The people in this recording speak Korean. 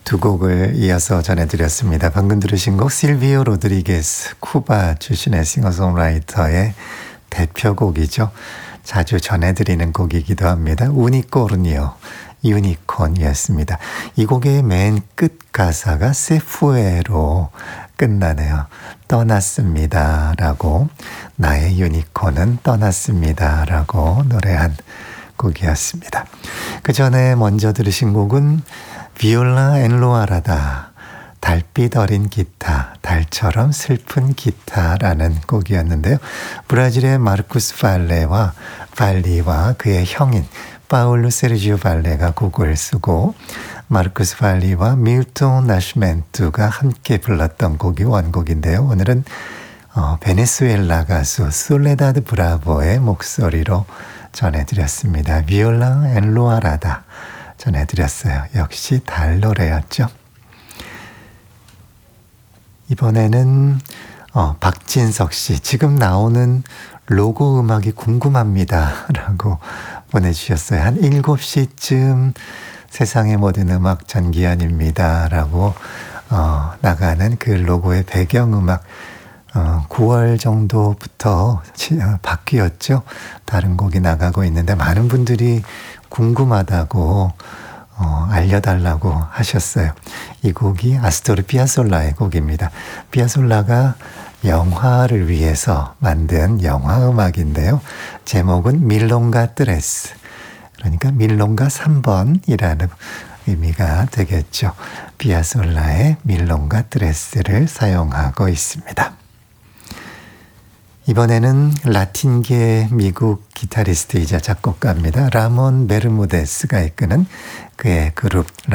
두 곡을 이어서 전해드렸습니다. 방금 들으신 곡 실비오 로드리게스, 쿠바 출신의 싱어송라이터의 대표곡이죠. 자주 전해드리는 곡이기도 합니다. 우니코르니오, 유니콘이었습니다. 이 곡의 맨 끝 가사가 세푸에로 끝나네요. 떠났습니다 라고, 나의 유니콘은 떠났습니다 라고 노래한 곡이었습니다. 그 전에 먼저 들으신 곡은 비올라 엔로아라다, 달빛 어린 기타, 달처럼 슬픈 기타라는 곡이었는데요. 브라질의 마르쿠스 발리와 그의 형인 파울루 세르지오 발레가 곡을 쓰고 마르쿠스 발리와 밀톤 나시멘투가 함께 불렀던 곡이 원곡인데요. 오늘은 베네수엘라 가수 솔레다드 브라보의 목소리로 전해드렸습니다. 비올라 엔로아라다 전해드렸어요. 역시 달 노래였죠. 이번에는 박진석 씨, 지금 나오는 로고 음악이 궁금합니다 라고 보내주셨어요. 한 7시쯤 세상의 모든 음악 전기현입니다 라고 나가는 그 로고의 배경음악 9월 정도부터 바뀌었죠. 다른 곡이 나가고 있는데 많은 분들이 궁금하다고 알려달라고 하셨어요. 이 곡이 아스토르 피아솔라의 곡입니다. 피아솔라가 영화를 위해서 만든 영화 음악인데요. 제목은 밀롱가 트레스, 그러니까 밀롱가 3번이라는 의미가 되겠죠. 피아솔라의 밀롱가 트레스를 사용하고 있습니다. 이번에는 라틴계 미국 기타리스트이자 작곡가입니다. 라몬 베르무데스가 이끄는 그의 그룹